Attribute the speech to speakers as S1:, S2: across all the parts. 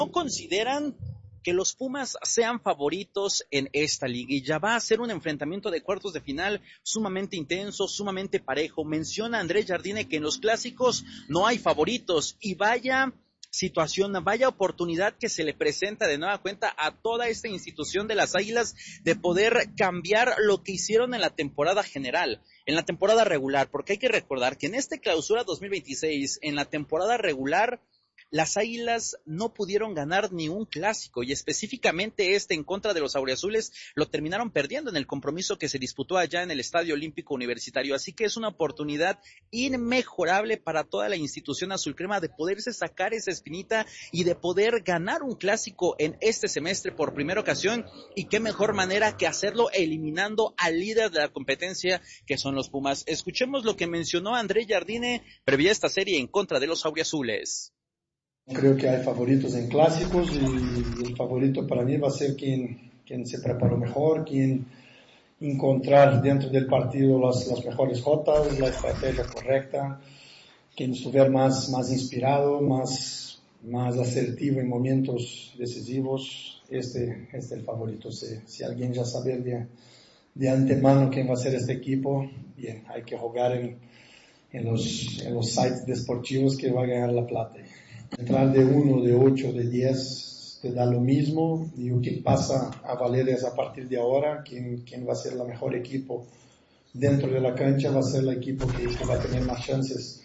S1: ¿No consideran que los Pumas sean favoritos en esta liguilla? Va a ser un enfrentamiento de cuartos de final sumamente intenso, sumamente parejo. Menciona Andrés Jardine que en los clásicos no hay favoritos, y vaya situación, vaya oportunidad que se le presenta de nueva cuenta a toda esta institución de las Águilas de poder cambiar lo que hicieron en la temporada general, en la temporada regular, porque hay que recordar que en este clausura 2026, en la temporada regular, las Águilas no pudieron ganar ni un clásico, y específicamente en contra de los auriazules lo terminaron perdiendo en el compromiso que se disputó allá en el Estadio Olímpico Universitario. Así que es una oportunidad inmejorable para toda la institución azulcrema de poderse sacar esa espinita y de poder ganar un clásico en este semestre por primera ocasión, y qué mejor manera que hacerlo eliminando al líder de la competencia, que son los Pumas. Escuchemos lo que mencionó Andrés Jardine previo a esta serie en contra de los auriazules.
S2: Creo que hay favoritos en clásicos, y el favorito para mí va a ser quien se preparó mejor, quien encontrar dentro del partido las mejores jotas, la estrategia correcta, quien estuviera más inspirado, más asertivo en momentos decisivos. Este es el favorito. Si alguien ya sabe de antemano quién va a ser este equipo, bien, hay que jugar en los sites deportivos que va a ganar la plata. Entrar de 1, de 8, de 10 te da lo mismo, y lo que pasa a valer es a partir de ahora quién va a ser el mejor equipo dentro de la cancha, va a ser el equipo que va a tener más chances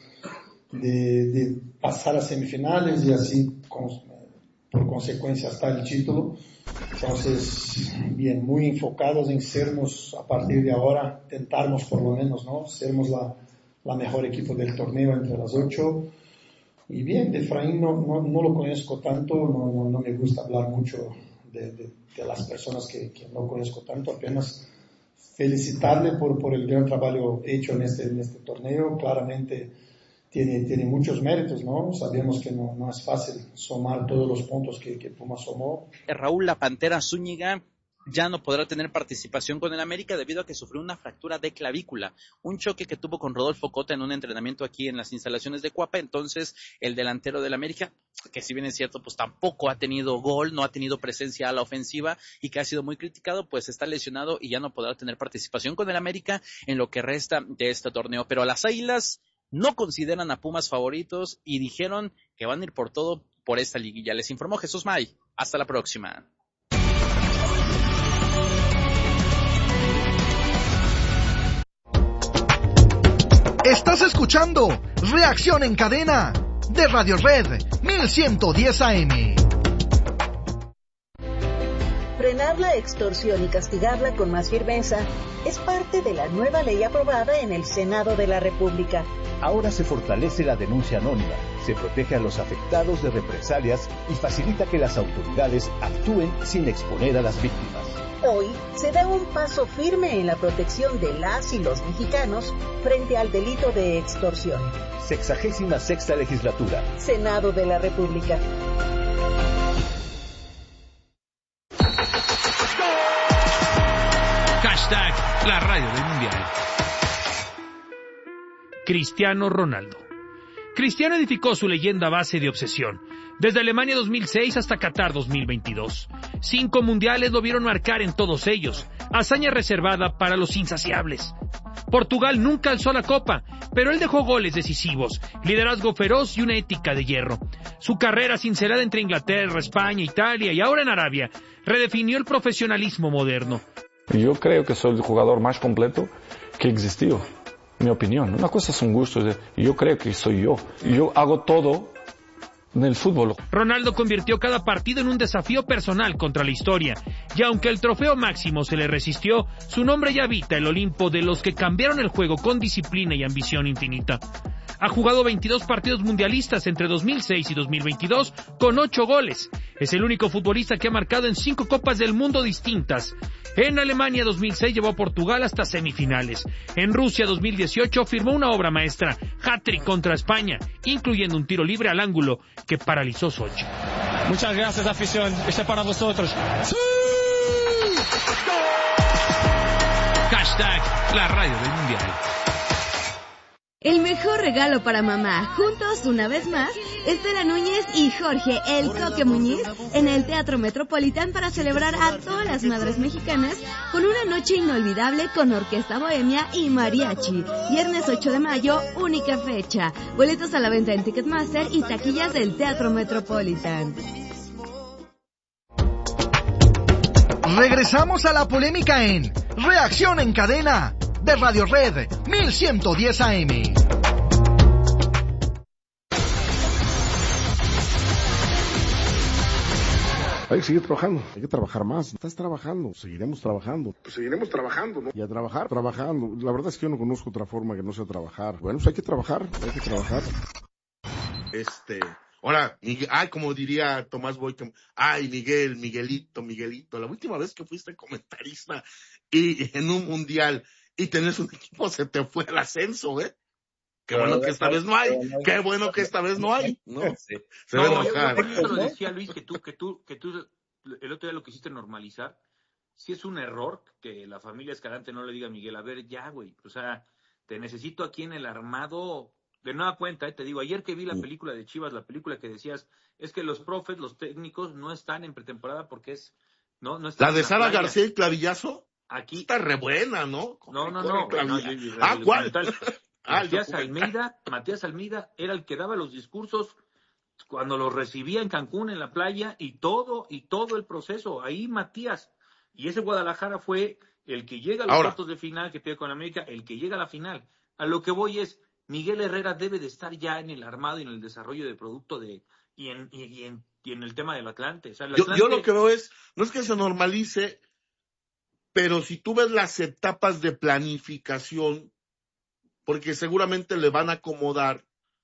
S2: de pasar a semifinales y así por consecuencia hasta el título. Entonces, bien, muy enfocados en sermos a partir de ahora, intentarmos por lo menos, ¿no? Sermos la mejor equipo del torneo entre las 8. Y bien, de Efraín no lo conozco tanto, no me gusta hablar mucho de las personas que no conozco tanto, apenas felicitarle por el gran trabajo hecho en este torneo. Claramente tiene muchos méritos, ¿no? Sabemos que no es fácil sumar todos los puntos que Pumas sumó.
S1: Raúl La Pantera Zúñiga ya no podrá tener participación con el América debido a que sufrió una fractura de clavícula, un choque que tuvo con Rodolfo Cota en un entrenamiento aquí en las instalaciones de Cuapa. Entonces el delantero del América, que si bien es cierto, pues tampoco ha tenido gol, no ha tenido presencia a la ofensiva y que ha sido muy criticado, pues está lesionado y ya no podrá tener participación con el América en lo que resta de este torneo. Pero las Águilas no consideran a Pumas favoritos y dijeron que van a ir por todo por esta liguilla. Les informó Jesús May. Hasta la próxima.
S3: Estás escuchando Reacción en Cadena de Radio Red 1110 AM.
S4: Frenar la extorsión y castigarla con más firmeza es parte de la nueva ley aprobada en el Senado de la República.
S5: Ahora se fortalece la denuncia anónima, se protege a los afectados de represalias y facilita que las autoridades actúen sin exponer a las víctimas.
S4: Hoy se da un paso firme en la protección de las y los mexicanos frente al delito de extorsión.
S5: 66ª Legislatura.
S4: Senado de la República.
S6: Hashtag la radio del Mundial. Cristiano Ronaldo. Cristiano edificó su leyenda a base de obsesión, desde Alemania 2006 hasta Qatar 2022. 5 mundiales lo vieron marcar en todos ellos, hazaña reservada para los insaciables. Portugal nunca alzó la copa, pero él dejó goles decisivos, liderazgo feroz y una ética de hierro. Su carrera cincelada entre Inglaterra, España, Italia y ahora en Arabia redefinió el profesionalismo moderno.
S7: Yo creo que soy el jugador más completo que existió. Mi opinión, una cosa son gustos, yo creo que soy yo hago todo en el fútbol.
S6: Ronaldo convirtió cada partido en un desafío personal contra la historia, y aunque el trofeo máximo se le resistió, su nombre ya habita el Olimpo de los que cambiaron el juego con disciplina y ambición infinita. Ha jugado 22 partidos mundialistas entre 2006 y 2022 con 8 goles. Es el único futbolista que ha marcado en 5 Copas del Mundo distintas. En Alemania 2006 llevó a Portugal hasta semifinales. En Rusia 2018 firmó una obra maestra, hat-trick contra España, incluyendo un tiro libre al ángulo que paralizó Sochi.
S8: Muchas gracias, afición. Este es para vosotros. ¡Sí!
S6: Hashtag la radio del Mundial.
S9: El mejor regalo para mamá, juntos una vez más, Estela Núñez y Jorge El Coque Muñiz en el Teatro Metropolitan para celebrar a todas las madres mexicanas con una noche inolvidable con orquesta bohemia y mariachi. Viernes 8 de mayo, única fecha. Boletos a la venta en Ticketmaster y taquillas del Teatro Metropolitan.
S3: Regresamos a la polémica en Reacción en Cadena de Radio Red 1110 AM.
S10: Hay que seguir trabajando, hay que trabajar más. Estás trabajando, seguiremos trabajando. Pues seguiremos trabajando, ¿no? Y a trabajar, trabajando. La verdad es que yo no conozco otra forma que no sea trabajar. Bueno, pues hay que trabajar, hay que trabajar.
S11: Ahora, como diría Tomás Boy, Miguelito, la última vez que fuiste comentarista y en un mundial y tenés un equipo se te fue el ascenso, ¿eh? Qué bueno que esta vez no hay, ¿no?
S12: Sí.
S11: Se va a enojar.
S6: Yo te lo decía, Luis, que tú, el otro día lo quisiste normalizar. Si es un error que la familia Escalante no le diga a Miguel, a ver, ya, güey, o sea, te necesito aquí en el armado. De nueva cuenta, te digo, ayer que vi la película de Chivas, la película que decías, es que los profes, los técnicos, no están en pretemporada porque no están.
S11: La de Sara García y Clavillazo,
S6: aquí
S11: está re buena, ¿no?
S6: No.
S11: ¿Cuál?
S6: Matías Almeida era el que daba los discursos cuando los recibía en Cancún, en la playa, y todo el proceso. Ahí Matías, y ese Guadalajara fue el que llega a los cuartos de final, que pierde con América, el que llega a la final. A lo que voy es, Miguel Herrera debe de estar ya en el armado y en el desarrollo de producto y en el tema del Atlante. O sea,
S11: yo lo que veo es, no es que se normalice, pero si tú ves las etapas de planificación, porque seguramente le van a acomodar,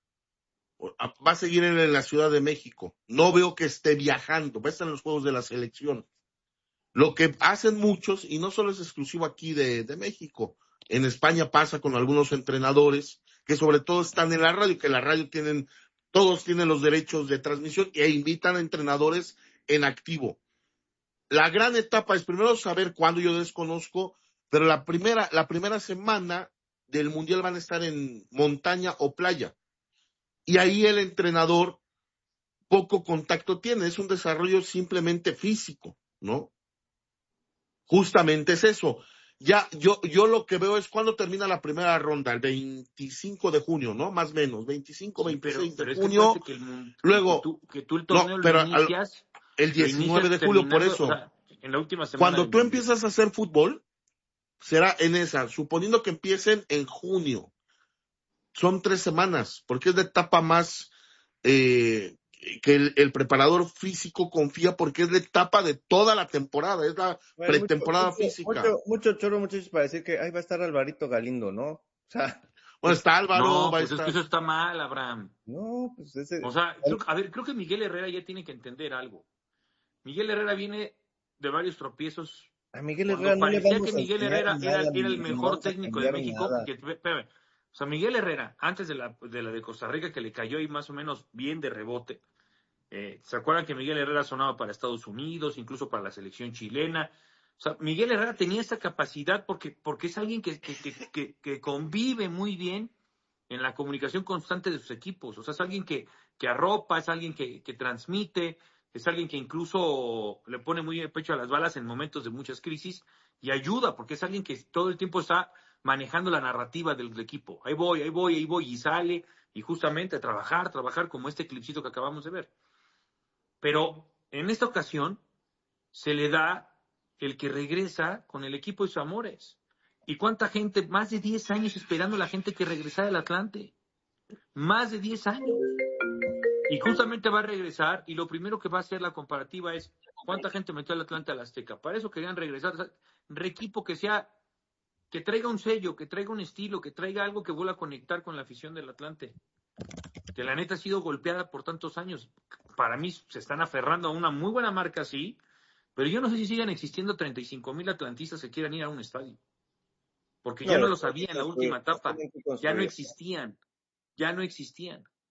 S11: va a seguir en la Ciudad de México. No veo que esté viajando, va a estar en los juegos de la selección. Lo que hacen muchos, y no solo es exclusivo aquí de México, en España pasa con algunos entrenadores que sobre todo están en la radio, que la radio todos tienen los derechos de transmisión e invitan a entrenadores en activo. La gran etapa es primero saber cuándo, yo desconozco, pero la primera semana del Mundial van a estar en montaña o playa. Y ahí el entrenador poco contacto tiene, es un desarrollo simplemente físico, ¿no? Justamente es eso. Ya, yo lo que veo es cuando termina la primera ronda, el 25 de junio, ¿no? Más o menos, 25, 26 de junio. Luego,
S6: que tú el torneo lo inicias,
S11: el 19 de julio, por eso.
S6: O sea, en la última semana.
S11: Cuando tú empiezas a hacer fútbol, será en esa, suponiendo que empiecen en junio. Son 3 semanas, porque es la etapa más que el preparador físico confía, porque es la etapa de toda la temporada, es la pretemporada física.
S12: Mucho choro, muchachos, para decir que ahí va a estar Alvarito Galindo, ¿no? O sea,
S11: bueno, está Álvaro.
S6: No, pues es que eso está mal, Abraham.
S12: No, pues ese.
S6: O sea, creo que Miguel Herrera ya tiene que entender algo. Miguel Herrera viene de varios tropiezos.
S12: A Miguel Herrera no
S6: parecía
S12: le vamos
S6: que Miguel Herrera era el mejor
S12: no
S6: técnico de México. O sea, Miguel Herrera, antes de la de Costa Rica, que le cayó ahí más o menos bien de rebote. ¿Se acuerdan que Miguel Herrera sonaba para Estados Unidos, incluso para la selección chilena? O sea, Miguel Herrera tenía esa capacidad porque es alguien que convive muy bien en la comunicación constante de sus equipos. O sea, es alguien que arropa, es alguien que transmite, es alguien que incluso le pone muy el pecho a las balas en momentos de muchas crisis y ayuda, porque es alguien que todo el tiempo está manejando la narrativa del equipo. Ahí voy, y sale, y justamente a trabajar como este clipcito que acabamos de ver. Pero en esta ocasión se le da el que regresa con el equipo de sus amores. ¿Y cuánta gente? Más de 10 años esperando a la gente que regresara del Atlante. Más de 10 años. Y justamente va a regresar y lo primero que va a hacer la comparativa es cuánta gente metió al Atlante al Azteca. Para eso querían regresar. O sea, un equipo que traiga un sello, que traiga un estilo, que traiga algo que vuelva a conectar con la afición del Atlante. Que la neta ha sido golpeada por tantos años. Para mí se están aferrando a una muy buena marca, sí, pero yo no sé si sigan existiendo 35,000 atlantistas que quieran ir a un estadio. Porque ya no lo sabía en la última etapa. Ya no existían.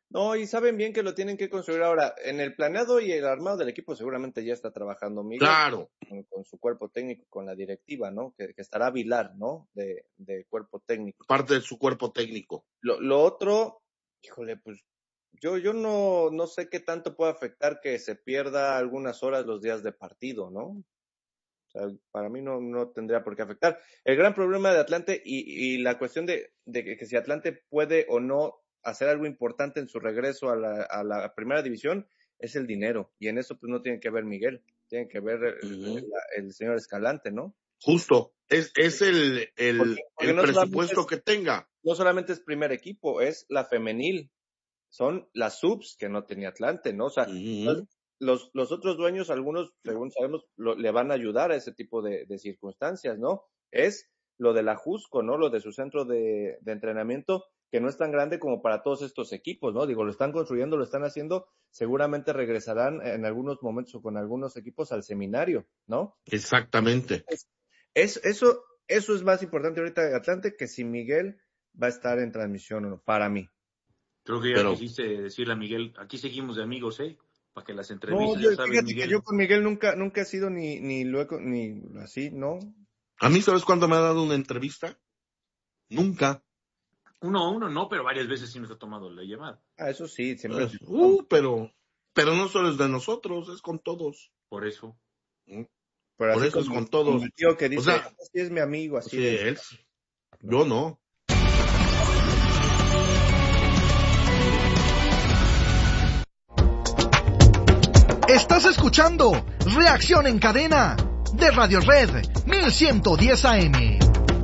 S12: No, y saben bien que lo tienen que construir ahora. En el planeado y el armado del equipo seguramente ya está trabajando Miguel.
S11: Claro.
S12: Con su cuerpo técnico, con la directiva, ¿no? Que estará Vilar, ¿no? De cuerpo técnico.
S11: Parte de su cuerpo técnico.
S12: Lo otro, híjole, pues yo no sé qué tanto puede afectar que se pierda algunas horas los días de partido, ¿no? O sea, para mí no tendría por qué afectar. El gran problema de Atlante y la cuestión de que si Atlante puede o no hacer algo importante en su regreso a la primera división es el dinero. Y en eso pues no tiene que ver Miguel, tiene que ver el señor Escalante, ¿no?
S11: Justo, es el
S12: porque no
S11: presupuesto que tenga.
S12: No solamente es primer equipo, es la femenil. Son las subs que no tenía Atlante, ¿no? O sea, los otros dueños, algunos, según sabemos, le van a ayudar a ese tipo de circunstancias, ¿no? Es lo de la Jusco, ¿no? Lo de su centro de entrenamiento, que no es tan grande como para todos estos equipos, ¿no? Digo, lo están construyendo, lo están haciendo, seguramente regresarán en algunos momentos o con algunos equipos al seminario, ¿no?
S11: Exactamente.
S12: Eso es más importante ahorita de Atlante que si Miguel va a estar en transmisión o no, para mí.
S13: Creo que ya quisiste decirle a Miguel, aquí seguimos de amigos, para que las entrevistas,
S12: no, yo con Miguel nunca he sido ni luego, ni así, ¿no?
S11: ¿A mí sabes cuándo me ha dado una entrevista? Nunca.
S13: Uno a uno no, pero varias veces sí nos ha tomado la llamada.
S12: Eso sí, siempre.
S11: Pero no solo es de nosotros, es con todos.
S13: Por eso.
S11: Por eso es con todos.
S12: El tío que dice, así es mi amigo, así es.
S11: Él. Yo no.
S3: Estás escuchando Reacción en Cadena de Radio Red 1110 AM.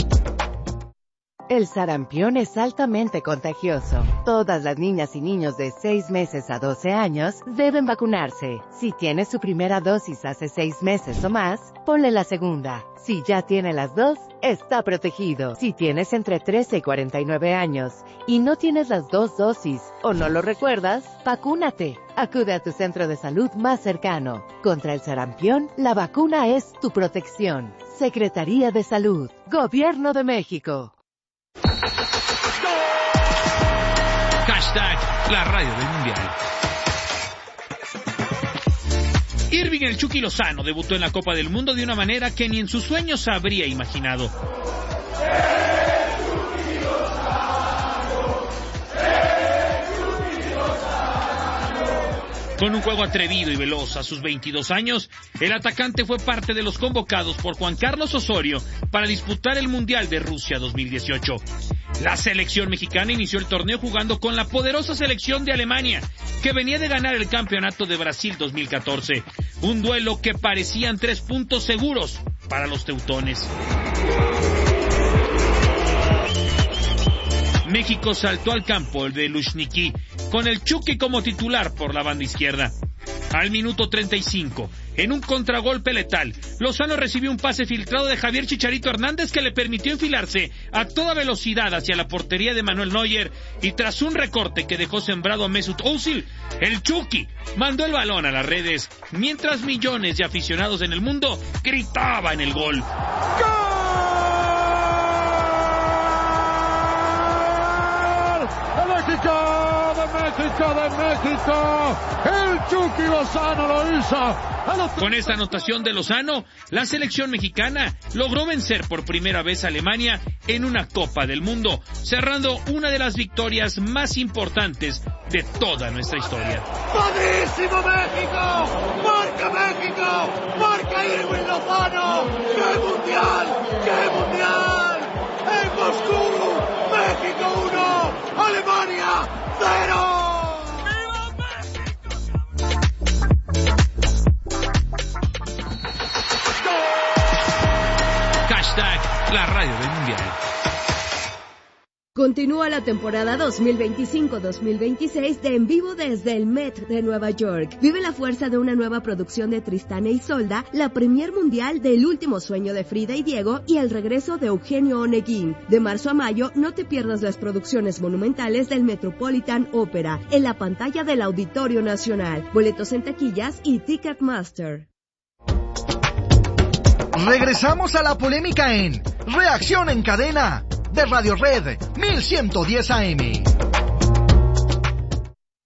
S14: El sarampión es altamente contagioso. Todas las niñas y niños de 6 meses a 12 años deben vacunarse. Si tiene su primera dosis hace 6 meses o más, ponle la segunda. Si ya tiene las 2, está protegido. Si tienes entre 13 y 49 años y no tienes las 2 dosis o no lo recuerdas, vacúnate. Acude a tu centro de salud más cercano. Contra el sarampión, la vacuna es tu protección. Secretaría de Salud. Gobierno de México.
S6: Hashtag la radio del mundial. Irving el Chucky Lozano debutó en la Copa del Mundo de una manera que ni en sus sueños habría imaginado. Con un juego atrevido y veloz a sus 22 años, el atacante fue parte de los convocados por Juan Carlos Osorio para disputar el Mundial de Rusia 2018. La selección mexicana inició el torneo jugando con la poderosa selección de Alemania, que venía de ganar el campeonato de Brasil 2014. Un duelo que parecían 3 puntos seguros para los teutones. México saltó al campo de Luzhniki, con el Chucky como titular por la banda izquierda. Al minuto 35, en un contragolpe letal, Lozano recibió un pase filtrado de Javier Chicharito Hernández que le permitió enfilarse a toda velocidad hacia la portería de Manuel Neuer, y tras un recorte que dejó sembrado a Mesut Özil, el Chucky mandó el balón a las redes, mientras millones de aficionados en el mundo gritaban el gol. ¡Gol!
S15: de México, el Chucky Lozano lo hizo.
S6: Con esta anotación de Lozano, la selección mexicana logró vencer por primera vez a Alemania en una Copa del Mundo, cerrando una de las victorias más importantes de toda nuestra historia.
S15: ¡Padrísimo México! ¡Marca México! ¡Marca Irving Lozano! ¡Qué mundial! ¡Qué mundial! ¡En Moscú! ¡México 1! ¡Alemania 0!
S6: Hashtag la radio del mundial.
S9: Continúa la temporada 2025-2026 de En Vivo desde el Met de Nueva York. Vive la fuerza de una nueva producción de Tristán e Isolda, la premier mundial del Último Sueño de Frida y Diego y el regreso de Eugenio Oneguín. De marzo a mayo, no te pierdas las producciones monumentales del Metropolitan Opera en la pantalla del Auditorio Nacional. Boletos en taquillas y Ticketmaster.
S3: Regresamos a la polémica en Reacción en Cadena de Radio Red 1110 AM.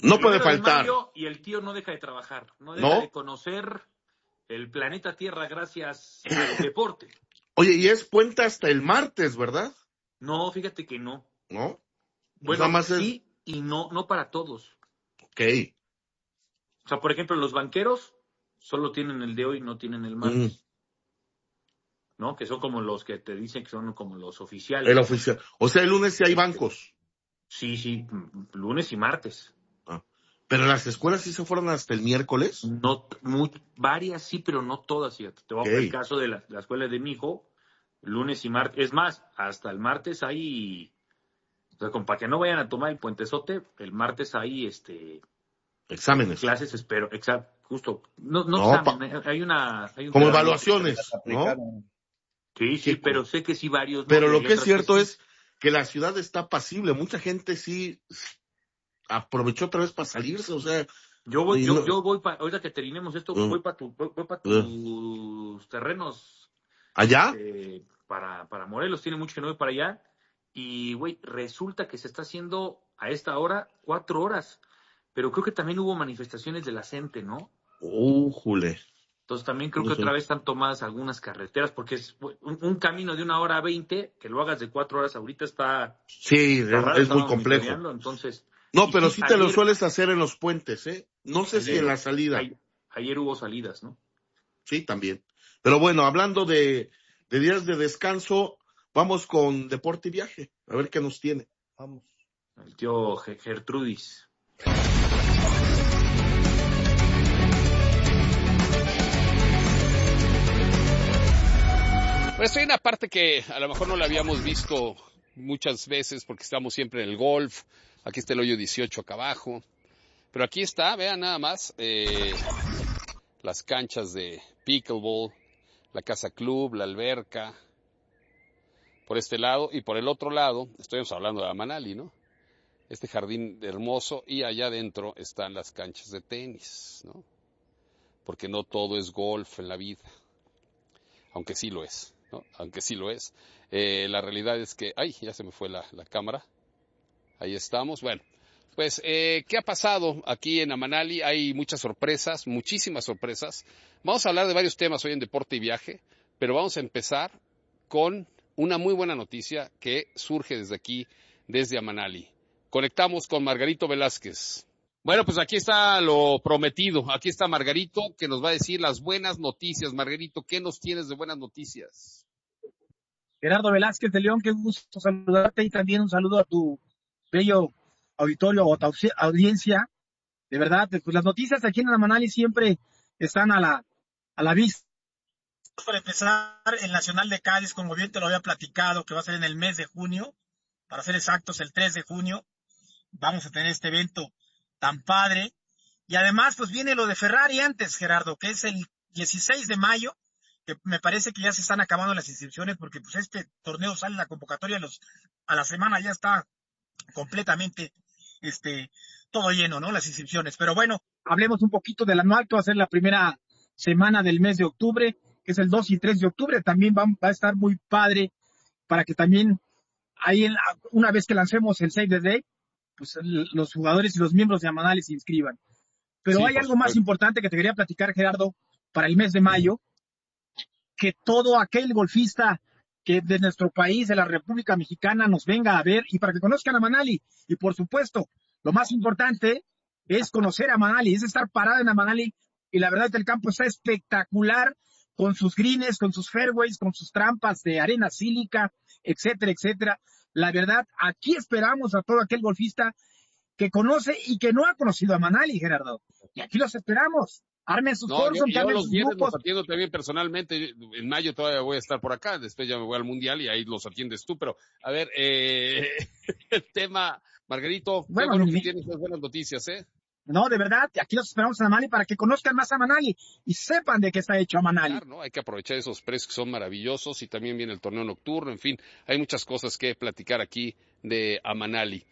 S11: No puede faltar.
S13: Mayo, y el tío no deja de trabajar, no deja de conocer el planeta Tierra gracias al deporte.
S11: Oye, y es puente hasta el martes, ¿verdad?
S13: No, fíjate que no.
S11: ¿No?
S13: Bueno, más sí y no para todos.
S11: Ok.
S13: O sea, por ejemplo, los banqueros solo tienen el de hoy, no tienen el martes. ¿No? Que son como los que te dicen que son como los oficiales.
S11: El oficial. O sea, el lunes sí hay bancos.
S13: Sí, lunes y martes.
S11: ¿Pero las escuelas sí se fueron hasta el miércoles?
S13: No, varias sí, pero no todas, fíjate. Te voy a poner el caso de la escuela de mi hijo, lunes y martes. Es más, hasta el martes hay, o sea, como para que no vayan a tomar el puentezote, el martes hay
S11: exámenes.
S13: Clases, espero, exacto, justo. No examen, hay un
S11: como evaluaciones, ¿no?
S13: Sí, pero sé que sí varios.
S11: Pero lo que es cierto es que la ciudad está apacible, mucha gente sí aprovechó otra vez para salirse, o sea.
S13: Yo voy ahorita que terminemos esto, voy para tus terrenos.
S11: ¿Allá?
S13: Para Morelos, tiene mucho que no voy para allá. Y, güey, resulta que se está haciendo a esta hora 4 horas. Pero creo que también hubo manifestaciones de la gente, ¿no?
S11: ¡Jule!
S13: Entonces también creo que otra vez están tomadas algunas carreteras, porque es un camino de 1h20, que lo hagas de 4 horas ahorita está...
S11: Sí, es muy complejo.
S13: Entonces...
S11: No, pero sí te lo sueles hacer en los puentes, ¿eh? No sé si en la salida.
S13: Ayer hubo salidas, ¿no?
S11: Sí, también. Pero bueno, hablando de días de descanso, vamos con Deporte y Viaje. A ver qué nos tiene. Vamos.
S13: El tío Gertrudis.
S16: Pues hay una parte que a lo mejor no la habíamos visto muchas veces porque estamos siempre en el golf. Aquí está el hoyo 18 acá abajo. Pero aquí está, vean nada más, las canchas de pickleball, la casa club, la alberca, por este lado. Y por el otro lado, estamos hablando de Amanali, ¿no? Este jardín hermoso, y allá adentro están las canchas de tenis, ¿no? Porque no todo es golf en la vida, aunque sí lo es, ¿no? Aunque sí lo es. La realidad es que, ya se me fue la cámara. Ahí estamos. Bueno, pues, ¿qué ha pasado aquí en Amanali? Hay muchas sorpresas, muchísimas sorpresas. Vamos a hablar de varios temas hoy en Deporte y Viaje, pero vamos a empezar con una muy buena noticia que surge desde aquí, desde Amanali. Conectamos con Margarito Velázquez. Bueno, pues aquí está lo prometido. Aquí está Margarito, que nos va a decir las buenas noticias. Margarito, ¿qué nos tienes de buenas noticias?
S17: Gerardo Velázquez de León, qué gusto saludarte, y también un saludo a tu bello auditorio o tu audiencia. De verdad, pues las noticias aquí en Amanali siempre están a la vista. Para empezar, el Nacional de Cádiz, como bien te lo había platicado, que va a ser en el mes de junio, para ser exactos, el 3 de junio, vamos a tener este evento tan padre. Y además, pues viene lo de Ferrari antes, Gerardo, que es el 16 de mayo, que me parece que ya se están acabando las inscripciones, porque pues este torneo sale la convocatoria a la semana, ya está completamente todo lleno, ¿no? Las inscripciones. Pero bueno, hablemos un poquito del anual, que va a ser la primera semana del mes de octubre, que es el 2 y 3 de octubre. También va a estar muy padre, para que también ahí, una vez que lancemos el Save the Day, pues los jugadores y los miembros de Amanali se inscriban. Pero sí, hay algo más importante que te quería platicar, Gerardo, para el mes de mayo, que todo aquel golfista que de nuestro país, de la República Mexicana, nos venga a ver, y para que conozcan a Amanali. Y por supuesto, lo más importante es conocer a Amanali, es estar parado en Amanali, y la verdad es que el campo está espectacular, con sus greens, con sus fairways, con sus trampas de arena sílica, etcétera, etcétera. La verdad, aquí esperamos a todo aquel golfista que conoce y que no ha conocido a Amanali, Gerardo. Y aquí los esperamos. Armen sus foros,
S16: yo los viernes los atiendo también personalmente. En mayo todavía voy a estar por acá, después ya me voy al Mundial y ahí los atiendes tú. Pero, a ver, el tema, Margarito, bueno, que tienes las buenas noticias, ¿eh?
S17: No, de verdad, aquí los esperamos a Amanali para que conozcan más a Amanali y sepan de qué está hecho Amanali.
S16: Claro, ¿no? Hay que aprovechar esos precios que son maravillosos, y también viene el torneo nocturno, en fin, hay muchas cosas que platicar aquí de Amanali.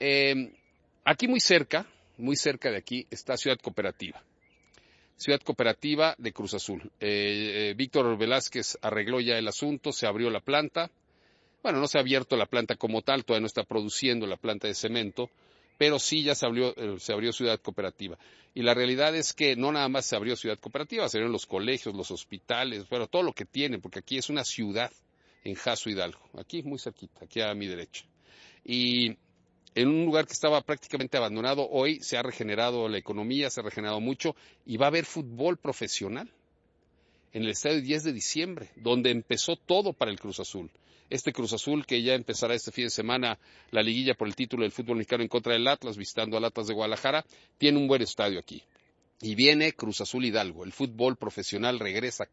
S16: Aquí muy cerca de aquí está Ciudad Cooperativa de Cruz Azul. Víctor Velázquez arregló ya el asunto, se abrió la planta. Bueno, no se ha abierto la planta como tal, todavía no está produciendo la planta de cemento, pero sí ya se abrió Ciudad Cooperativa. Y la realidad es que no nada más se abrió Ciudad Cooperativa, se abrieron los colegios, los hospitales, bueno, todo lo que tiene, porque aquí es una ciudad en Jasso Hidalgo, aquí muy cerquita, aquí a mi derecha. Y en un lugar que estaba prácticamente abandonado, hoy se ha regenerado la economía, se ha regenerado mucho, y va a haber fútbol profesional en el estadio 10 de diciembre, donde empezó todo para el Cruz Azul. Este Cruz Azul que ya empezará este fin de semana la liguilla por el título del fútbol mexicano en contra del Atlas, visitando al Atlas de Guadalajara, tiene un buen estadio aquí. Y viene Cruz Azul Hidalgo, el fútbol profesional regresa a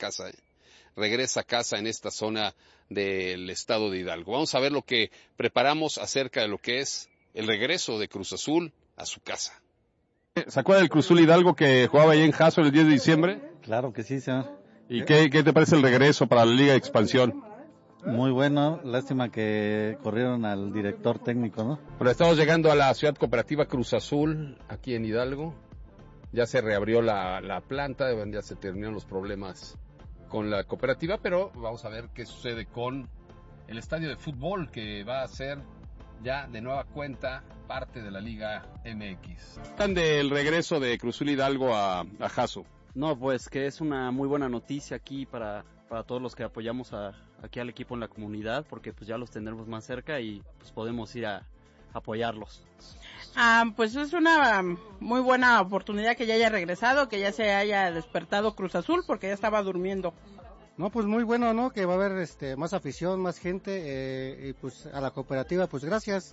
S16: casa en esta zona del estado de Hidalgo. Vamos a ver lo que preparamos acerca de lo que es el regreso de Cruz Azul a su casa.
S18: ¿Se acuerda del Cruz Azul Hidalgo que jugaba ahí en Jasso el 10 de diciembre?
S19: Claro que sí, señor.
S18: ¿Y qué te parece el regreso para la Liga de Expansión?
S19: Muy bueno, lástima que corrieron al director técnico, ¿no?
S16: Bueno, estamos llegando a la Ciudad Cooperativa Cruz Azul, aquí en Hidalgo. Ya se reabrió la planta, ya se terminaron los problemas con la cooperativa, pero vamos a ver qué sucede con el estadio de fútbol que va a ser ya de nueva cuenta parte de la Liga MX.
S18: ¿Están del regreso de Cruz Azul Hidalgo a Jasso?
S20: No, pues que es una muy buena noticia aquí para todos los que apoyamos aquí al equipo en la comunidad, porque pues ya los tendremos más cerca y pues podemos ir a apoyarlos.
S21: Pues es una muy buena oportunidad que ya haya regresado, que ya se haya despertado Cruz Azul, porque ya estaba durmiendo.
S22: No, pues muy bueno, ¿no? Que va a haber más afición, más gente, y pues a la cooperativa, pues gracias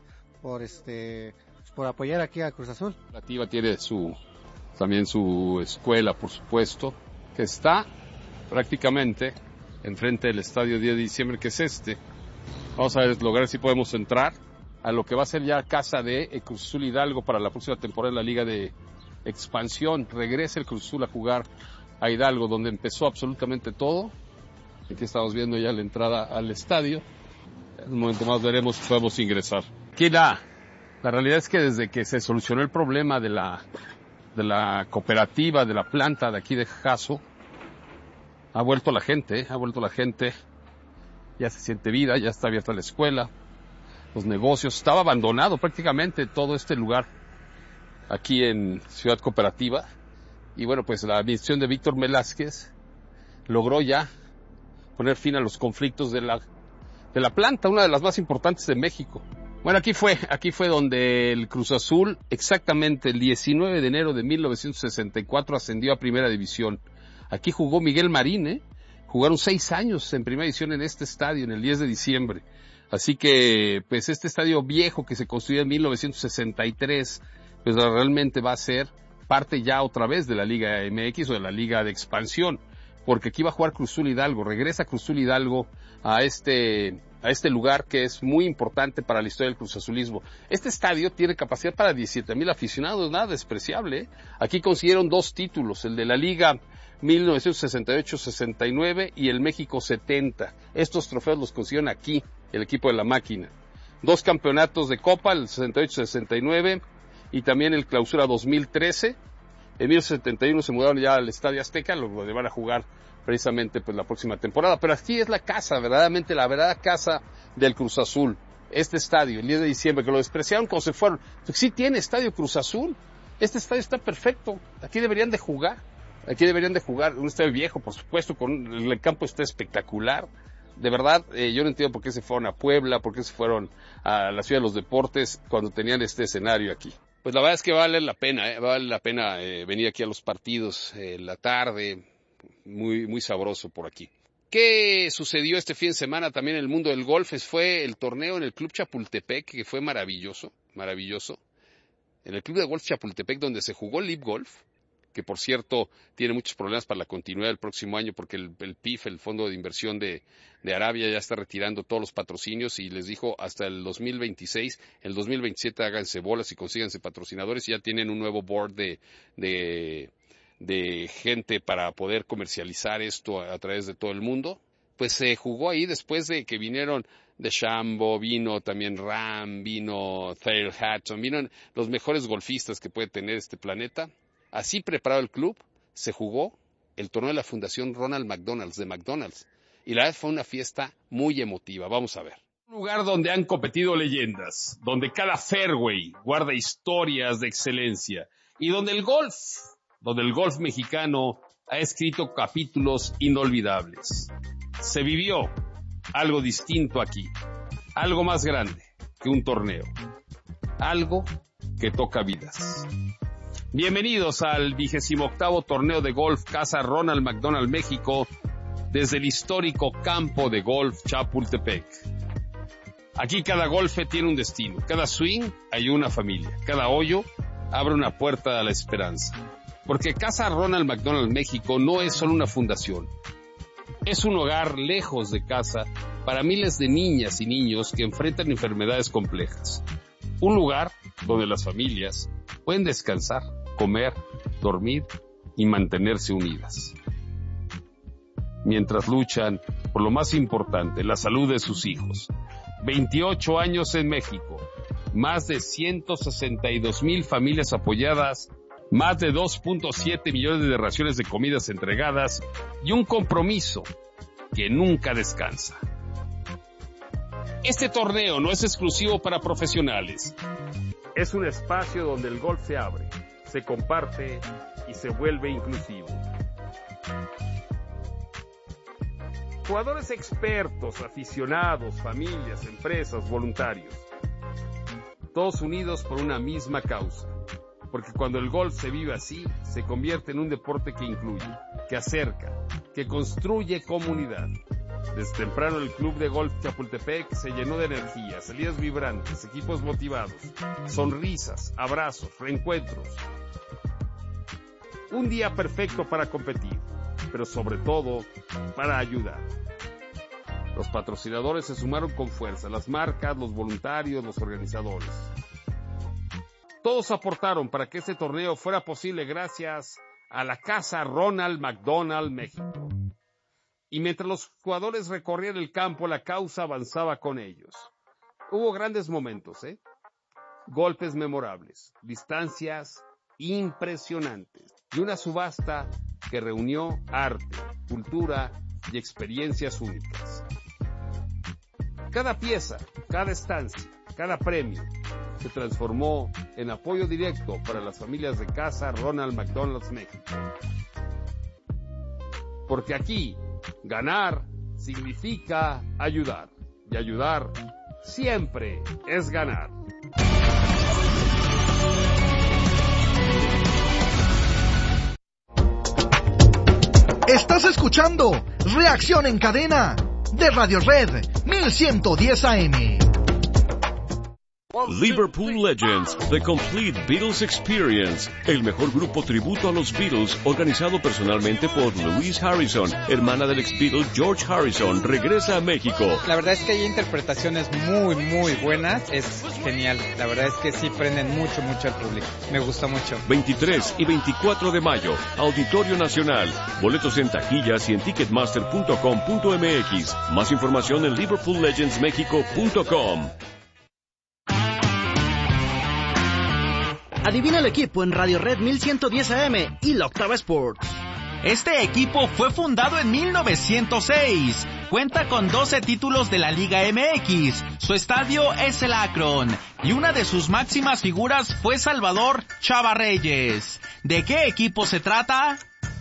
S22: por apoyar aquí a Cruz Azul.
S16: La cooperativa tiene también su escuela, por supuesto, que está prácticamente enfrente del estadio 10 de diciembre, que es este. Vamos a lograr si podemos entrar a lo que va a ser ya casa de Cruz Azul Hidalgo para la próxima temporada de la Liga de Expansión. Regresa el Cruz Azul a jugar a Hidalgo, donde empezó absolutamente todo. Aquí estamos viendo ya la entrada al estadio. En un momento más veremos si podemos ingresar. Aquí la realidad es que desde que se solucionó el problema de la cooperativa, de la planta de aquí de Jasso, ha vuelto la gente, ya se siente vida, ya está abierta la escuela, los negocios, estaba abandonado prácticamente todo este lugar aquí en Ciudad Cooperativa, y bueno, pues la administración de Víctor Velázquez logró ya poner fin a los conflictos de la planta, una de las más importantes de México. Bueno, aquí fue donde el Cruz Azul, exactamente el 19 de enero de 1964, ascendió a Primera División. Aquí jugó Miguel Marín, jugaron 6 años en Primera División en este estadio, en el 10 de diciembre. Así que, pues este estadio viejo que se construyó en 1963, pues realmente va a ser parte ya otra vez de la Liga MX o de la Liga de Expansión, porque aquí va a jugar Cruz Azul Hidalgo, regresa Cruz Azul Hidalgo a este lugar que es muy importante para la historia del Cruz Azulismo. Este estadio tiene capacidad para 17,000 aficionados, nada despreciable. Aquí consiguieron 2 títulos, el de la Liga 1968-69 y el México 70. Estos trofeos los consiguieron aquí, el equipo de la máquina. 2 campeonatos de Copa, el 68-69 y también el Clausura 2013. En 1971 se mudaron ya al Estadio Azteca, lo van a jugar precisamente pues la próxima temporada. Pero aquí es la casa, verdaderamente la verdadera casa del Cruz Azul. Este estadio, el 10 de diciembre, que lo despreciaron cuando se fueron. Pues sí tiene estadio Cruz Azul. Este estadio está perfecto. Aquí deberían de jugar. Un estadio viejo, por supuesto, el campo está espectacular. De verdad, yo no entiendo por qué se fueron a Puebla, por qué se fueron a la Ciudad de los Deportes cuando tenían este escenario aquí. Pues la verdad es que vale la pena venir aquí a los partidos la tarde, muy, muy sabroso por aquí. ¿Qué sucedió este fin de semana también en el mundo del golf? Fue el torneo en el Club Chapultepec, que fue maravilloso. En el Club de Golf Chapultepec, donde se jugó Live Golf, que por cierto tiene muchos problemas para la continuidad del próximo año, porque el PIF, el Fondo de Inversión de Arabia, ya está retirando todos los patrocinios y les dijo hasta el 2026, el 2027 háganse bolas y consíganse patrocinadores, y ya tienen un nuevo board de gente para poder comercializar esto a través de todo el mundo. Pues se jugó ahí después de que vinieron DeChambeau, vino también Rahm, vino Thayer Hatton, vino los mejores golfistas que puede tener este planeta. Así preparado el club, se jugó el torneo de la Fundación Ronald McDonald's de McDonald's. Y la verdad fue una fiesta muy emotiva. Vamos a ver. Un lugar donde han competido leyendas, donde cada fairway guarda historias de excelencia y donde el golf mexicano ha escrito capítulos inolvidables. Se vivió algo distinto aquí, algo más grande que un torneo, algo que toca vidas. Bienvenidos al 28º torneo de golf Casa Ronald McDonald México desde el histórico campo de golf Chapultepec. Aquí cada golfe tiene un destino, cada swing hay una familia, cada hoyo abre una puerta a la esperanza. Porque Casa Ronald McDonald México no es solo una fundación, es un hogar lejos de casa para miles de niñas y niños que enfrentan enfermedades complejas. Un lugar donde las familias pueden descansar, comer, dormir y mantenerse unidas. Mientras luchan por lo más importante, la salud de sus hijos. 28 años en México, más de 162,000 familias apoyadas, más de 2.7 millones de raciones de comidas entregadas y un compromiso que nunca descansa. Este torneo no es exclusivo para profesionales. Es un espacio donde el golf se abre, se comparte y se vuelve inclusivo. Jugadores expertos, aficionados, familias, empresas, voluntarios. Todos unidos por una misma causa. Porque cuando el golf se vive así, se convierte en un deporte que incluye, que acerca, que construye comunidad. Desde temprano el Club de Golf Chapultepec se llenó de energía, salidas vibrantes, equipos motivados, sonrisas, abrazos, reencuentros. Un día perfecto para competir, pero sobre todo para ayudar. Los patrocinadores se sumaron con fuerza, las marcas, los voluntarios, los organizadores. Todos aportaron para que este torneo fuera posible gracias a la Casa Ronald McDonald México. Y mientras los jugadores recorrían el campo, la causa avanzaba con ellos. Hubo grandes momentos, golpes memorables, distancias impresionantes y una subasta que reunió arte, cultura y experiencias únicas. Cada pieza, cada estancia, cada premio se transformó en apoyo directo para las familias de Casa Ronald McDonald México. Porque aquí, ganar significa ayudar. Y ayudar siempre es ganar.
S3: Estás escuchando Reacción en Cadena de Radio Red 1110 AM.
S1: Liverpool Legends, The Complete Beatles Experience, el mejor grupo tributo a los Beatles, organizado personalmente por Louise Harrison, hermana del ex-Beatle George Harrison, regresa a México.
S2: La verdad es que hay interpretaciones muy buenas, es genial, la verdad es que sí prenden mucho al público, me gusta mucho.
S1: 23 y 24 de mayo, Auditorio Nacional, boletos en taquillas y en ticketmaster.com.mx, más información en liverpoollegendsmexico.com.
S23: Adivina el equipo en Radio Red 1110 AM y la Octava Sports.
S24: Este equipo fue fundado en 1906. Cuenta con 12 títulos de la Liga MX. Su estadio es el Akron. Y una de sus máximas figuras fue Salvador Chava Reyes. ¿De qué equipo se trata?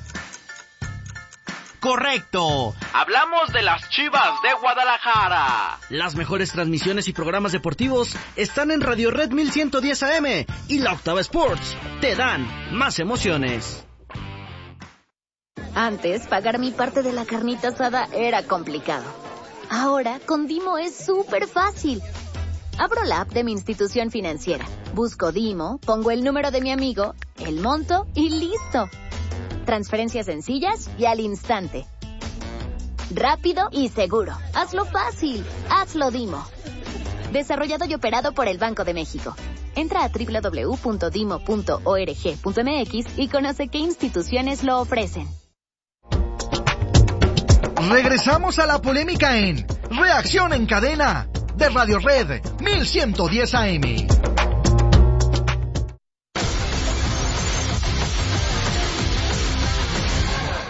S24: Correcto, hablamos de las Chivas de Guadalajara.
S23: Las mejores transmisiones y programas deportivos están en Radio Red 1110 AM y la Octava Sports. Te dan más emociones.
S25: Antes, pagar mi parte de la carnita asada era complicado. Ahora, con Dimo es súper fácil. Abro la app de mi institución financiera, busco Dimo, pongo el número de mi amigo, el monto y listo. Transferencias sencillas y al instante. Rápido y seguro. Hazlo fácil. Hazlo Dimo. Desarrollado y operado por el Banco de México. Entra a www.dimo.org.mx y conoce qué instituciones lo ofrecen.
S3: Regresamos a la polémica en Reacción en Cadena de Radio Red 1110 AM.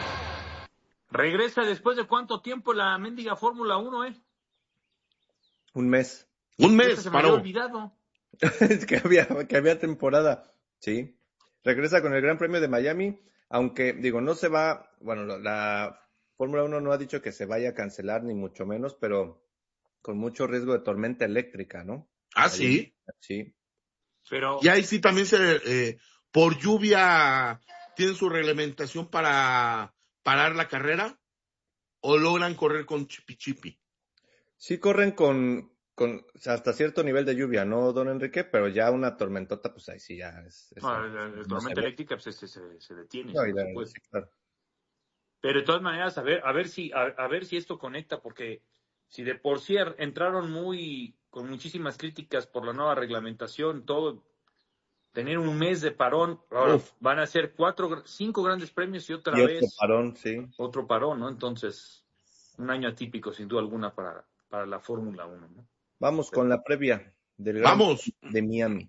S13: Regresa después de cuánto tiempo la mendiga Fórmula 1,
S12: Un mes.
S11: Un mes,
S13: se me había olvidado.
S12: Es que había temporada. Sí. Regresa con el Gran Premio de Miami, aunque, digo, no se va, bueno, la Fórmula 1 no ha dicho que se vaya a cancelar, ni mucho menos, pero con mucho riesgo de tormenta eléctrica, ¿no?
S11: ¿Ah, sí?
S12: Sí.
S13: Pero...
S11: Y ahí sí también por lluvia, ¿tienen su reglamentación para parar la carrera? ¿O logran correr con chipi?
S12: Sí corren con hasta cierto nivel de lluvia, ¿no, don Enrique? Pero ya una tormentota, pues ahí sí ya es
S13: la tormenta eléctrica pues, se detiene,
S12: no,
S13: por supuesto.
S12: Sí, claro.
S13: Pero de todas maneras, a ver si esto conecta, porque si de por sí entraron con muchísimas críticas por la nueva reglamentación, todo, tener un mes de parón, ahora van a ser 5 grandes premios y otra vez
S12: otro parón, sí.
S13: Otro parón, ¿no? Entonces, un año atípico, sin duda alguna, para la Fórmula 1, ¿no?
S12: Vamos con la previa del Gran Premio de Miami.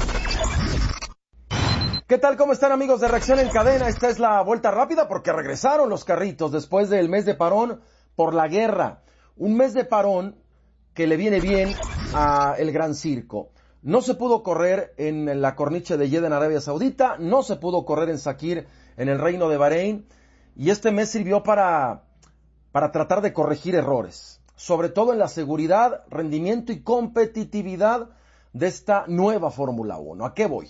S4: ¿Qué tal? ¿Cómo están, amigos de Reacción en Cadena? Esta es la vuelta rápida porque regresaron los carritos después del mes de parón por la guerra. Un mes de parón que le viene bien a el Gran Circo. No se pudo correr en la corniche de Jeddah en Arabia Saudita, no se pudo correr en Sakir en el Reino de Bahrein, y este mes sirvió para tratar de corregir errores, sobre todo en la seguridad, rendimiento y competitividad de esta nueva Fórmula 1. ¿A qué voy?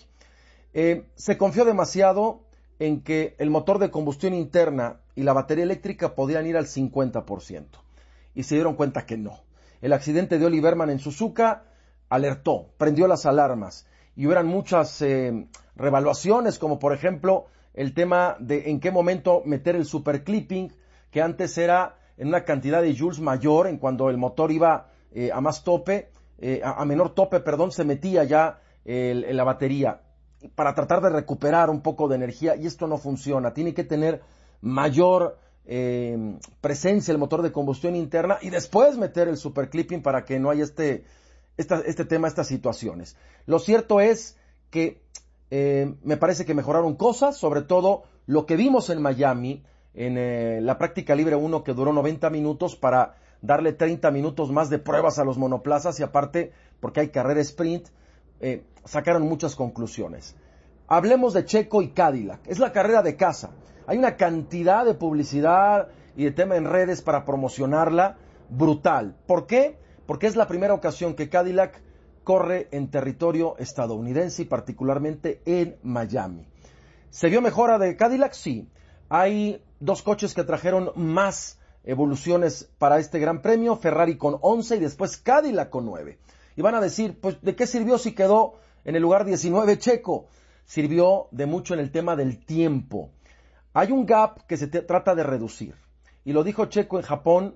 S4: Se confió demasiado en que el motor de combustión interna y la batería eléctrica podían ir al 50%, y se dieron cuenta que no. El accidente de Ollie Berman en Suzuka alertó, prendió las alarmas, y hubieran muchas revaluaciones, como por ejemplo el tema de en qué momento meter el superclipping, que antes era en una cantidad de joules mayor, en cuando el motor iba a más tope, a menor tope, se metía ya en la batería, para tratar de recuperar un poco de energía, y esto no funciona. Tiene que tener mayor presencia el motor de combustión interna, y después meter el superclipping para que no haya este tema, estas situaciones. Lo cierto es que me parece que mejoraron cosas, sobre todo lo que vimos en Miami, en la práctica libre 1, que duró 90 minutos para darle 30 minutos más de pruebas a los monoplazas, y aparte, porque hay carrera sprint, sacaron muchas conclusiones. Hablemos de Checo y Cadillac. Es la carrera de casa. Hay una cantidad de publicidad y de tema en redes para promocionarla brutal. ¿Por qué? Porque es la primera ocasión que Cadillac corre en territorio estadounidense y particularmente en Miami. ¿Se vio mejora de Cadillac? Sí. Hay 2 coches que trajeron más evoluciones para este Gran Premio, Ferrari con 11 y después Cadillac con 9. Y van a decir, pues, ¿de qué sirvió si quedó en el lugar 19 Checo? Sirvió de mucho en el tema del tiempo. Hay un gap que se trata de reducir. Y lo dijo Checo en Japón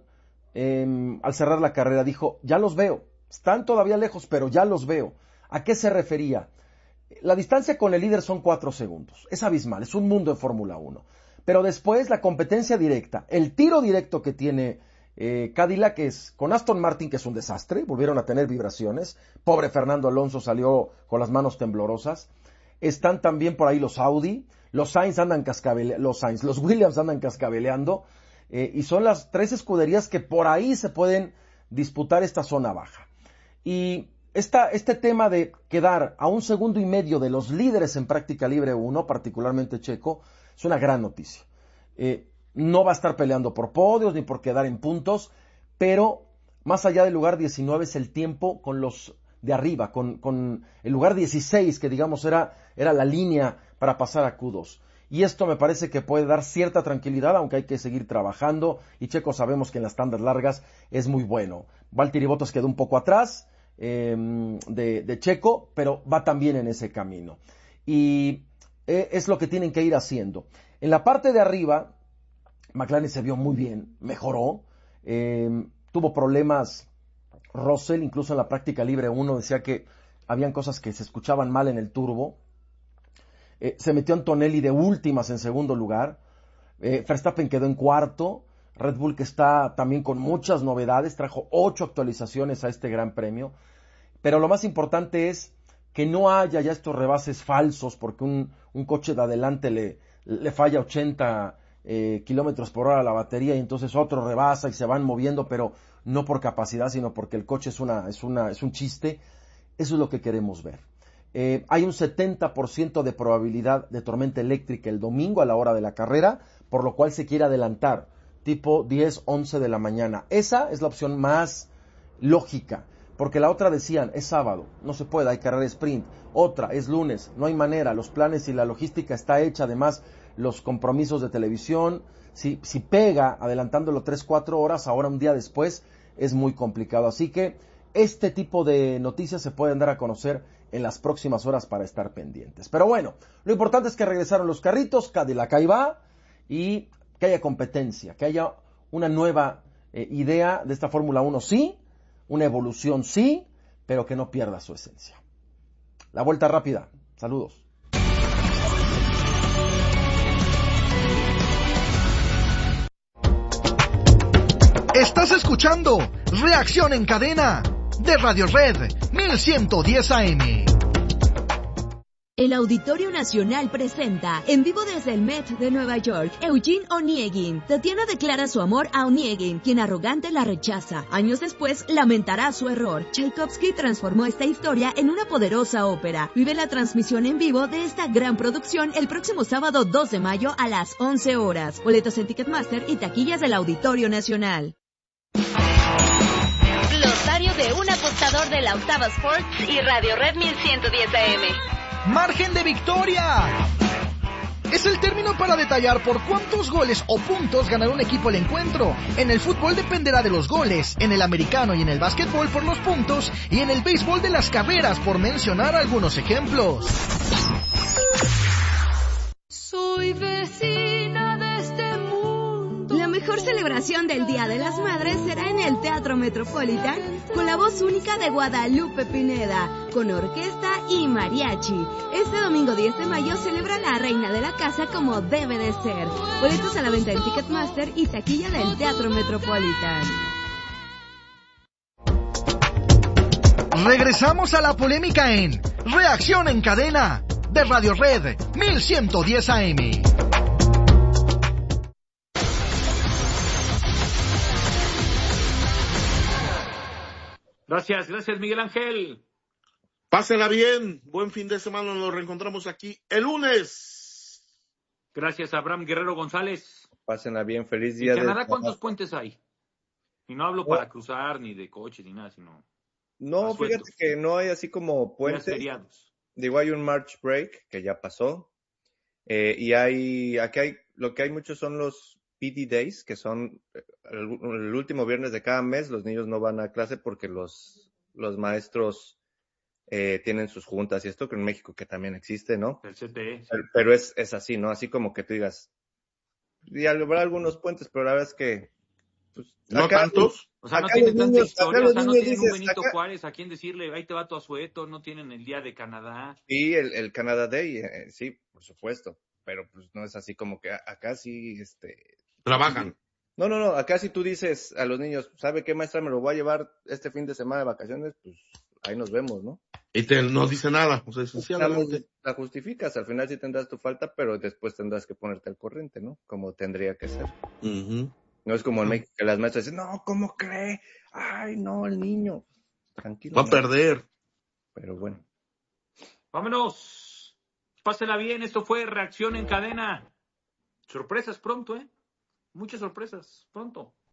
S4: al cerrar la carrera. Dijo, ya los veo. Están todavía lejos, pero ya los veo. ¿A qué se refería? La distancia con el líder son 4 segundos. Es abismal, es un mundo en Fórmula 1. Pero después la competencia directa, el tiro directo que tiene Cadillac es con Aston Martin, que es un desastre, volvieron a tener vibraciones. Pobre Fernando Alonso salió con las manos temblorosas. Están también por ahí los Audi, los Williams andan cascabeleando, y son las 3 escuderías que por ahí se pueden disputar esta zona baja. Y este tema de quedar a 1,5 segundos de los líderes en práctica libre 1, particularmente Checo, es una gran noticia. No va a estar peleando por podios ni por quedar en puntos, pero más allá del lugar 19 es el tiempo con los de arriba, con el lugar 16, que digamos era la línea para pasar a Q2. Y esto me parece que puede dar cierta tranquilidad, aunque hay que seguir trabajando, y Checo sabemos que en las tandas largas es muy bueno. Valtteri Bottas quedó un poco atrás de Checo, pero va también en ese camino. Y es lo que tienen que ir haciendo. En la parte de arriba, McLaren se vio muy bien, mejoró, tuvo problemas Russell, incluso en la práctica libre 1 decía que habían cosas que se escuchaban mal en el turbo. Se metió Antonelli de últimas en segundo lugar. Verstappen quedó en cuarto. Red Bull, que está también con muchas novedades, trajo 8 actualizaciones a este Gran Premio. Pero lo más importante es que no haya ya estos rebases falsos, porque un coche de adelante le falla 80 kilómetros por hora la batería y entonces otro rebasa y se van moviendo, pero no por capacidad, sino porque el coche es un chiste. Eso es lo que queremos ver. Hay un 70% de probabilidad de tormenta eléctrica el domingo a la hora de la carrera, por lo cual se quiere adelantar, tipo 10, 11 de la mañana. Esa es la opción más lógica, porque la otra decían, es sábado, no se puede, hay carrera sprint. Otra, es lunes, no hay manera, los planes y la logística está hecha, además los compromisos de televisión. Si pega adelantándolo 3, 4 horas, ahora un día después, es muy complicado. Así que este tipo de noticias se pueden dar a conocer en las próximas horas para estar pendientes. Pero bueno, lo importante es que regresaron los carritos, Cadillac ahí va, y que haya competencia, que haya una nueva idea de esta Fórmula 1, sí, una evolución, sí, pero que no pierda su esencia. La vuelta rápida. Saludos.
S3: Estás escuchando Reacción en Cadena de Radio Red 1110 AM.
S9: El Auditorio Nacional presenta, en vivo desde el Met de Nueva York, Eugene Onegin. Tatiana declara su amor a Onegin, quien arrogante la rechaza. Años después, lamentará su error. Tchaikovsky transformó esta historia en una poderosa ópera. Vive la transmisión en vivo de esta gran producción el próximo sábado 2 de mayo a las 11 horas. Boletos en Ticketmaster y taquillas del Auditorio Nacional.
S5: Glosario de un apostador de la Octava Sports y Radio Red 1110 AM.
S3: ¡Margen de victoria! Es el término para detallar por cuántos goles o puntos ganará un equipo el encuentro. En el fútbol dependerá de los goles, en el americano y en el básquetbol por los puntos, y en el béisbol de las carreras, por mencionar algunos ejemplos.
S9: Soy vecina de este mundo. La mejor celebración del Día de las Madres será en el Teatro Metropolitan, con la voz única de Guadalupe Pineda, con orquesta y mariachi. Este domingo 10 de mayo celebra la reina de la casa como debe de ser. Boletos a la venta en Ticketmaster y taquilla del Teatro Metropolitan.
S3: Regresamos a la polémica en Reacción en Cadena de Radio Red 1110 AM.
S13: Gracias Miguel Ángel.
S11: Pásenla bien, buen fin de semana, nos reencontramos aquí el lunes.
S13: Gracias Abraham Guerrero González.
S12: Pásenla bien, feliz día.
S13: ¿En Canadá cuántos puentes hay? Y no hablo para cruzar, ni de coches, ni nada, sino...
S12: No, fíjate que no hay así como puentes. Digo, hay un March Break, que ya pasó. Y aquí hay muchos son los PD Days, que son el último viernes de cada mes. Los niños no van a clase porque los maestros tienen sus juntas y esto, que en México que también existe, ¿no?
S13: El CTE.
S12: Pero es así, ¿no? Así como que tú digas, y habrá algunos puentes, pero la verdad es que pues,
S11: ¿no tantos?
S13: O sea, no tienen tanta historia, o sea, no tienen un Benito Juárez a quien decirle, ahí te va tu asueto, no tienen el Día de Canadá.
S12: Sí, el Canada Day, sí, por supuesto, pero pues no es así como que acá sí,
S11: trabajan.
S12: No, acá si tú dices a los niños, ¿sabe qué, maestra? Me lo voy a llevar este fin de semana de vacaciones, pues ahí nos vemos, ¿no?
S11: Y no dice nada, o sea, esencialmente.
S12: La justificas, al final sí tendrás tu falta, pero después tendrás que ponerte al corriente, ¿no? Como tendría que ser.
S11: Uh-huh.
S12: No es como en México que las maestras dicen, no, ¿cómo cree? Ay, no, el niño. Tranquilo.
S11: Va a perder.
S12: Pero bueno.
S13: Vámonos. Pásela bien, esto fue Reacción en Cadena. Sorpresas pronto, Muchas sorpresas pronto.